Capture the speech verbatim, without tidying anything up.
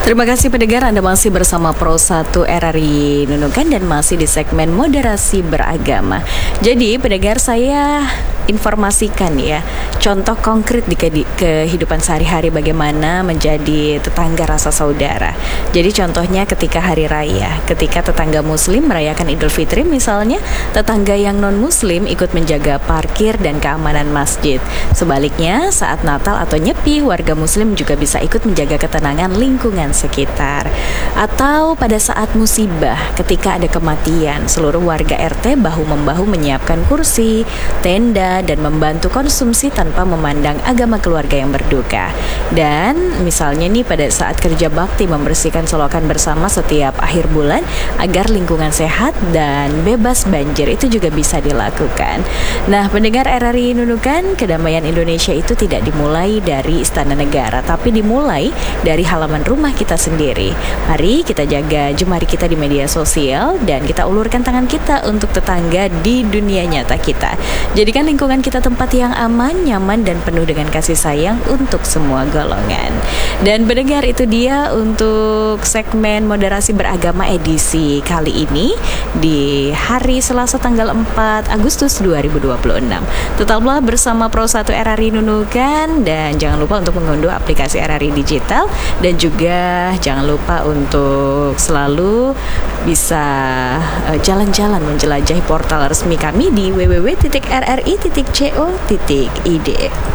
Terima kasih pendengar, Anda masih bersama Pro satu R R I Nunukan dan masih di segmen moderasi beragama. Jadi pendengar, saya informasikan ya contoh konkret di kehidupan sehari-hari bagaimana menjadi tetangga rasa saudara. Jadi contohnya ketika hari raya, ketika tetangga muslim merayakan Idul Fitri misalnya, tetangga yang non-muslim ikut menjaga parkir dan keamanan masjid. Sebaliknya saat Natal atau Nyepi, warga muslim juga bisa ikut menjaga ketenangan lingkungan sekitar. Atau pada saat musibah, ketika ada kematian, seluruh warga R T bahu-membahu menyiapkan kursi, tenda, dan membantu konsumsi tanpa memandang agama keluarga yang berduka. Dan misalnya nih pada saat kerja bakti membersihkan selokan bersama setiap akhir bulan agar lingkungan sehat dan bebas banjir, itu juga bisa dilakukan. Nah, pendengar R R I Nunukan, kedamaian Indonesia itu tidak dimulai dari istana negara, tapi dimulai dari halaman rumah kita sendiri. Mari kita jaga jemari kita di media sosial dan kita ulurkan tangan kita untuk tetangga di dunia nyata kita. Jadikan lingkungan kita tempat yang aman, nyaman, dan penuh dengan kasih sayang untuk semua golongan. Dan pendengar, itu dia untuk segmen moderasi beragama edisi kali ini di hari Selasa tanggal empat Agustus dua ribu dua puluh enam. Tetaplah bersama Pro satu R R I Nunukan dan jangan lupa untuk mengunduh aplikasi R R I Digital, dan juga jangan lupa untuk selalu bisa uh, jalan-jalan menjelajahi portal resmi kami di w w w titik r r i titik co titik i d.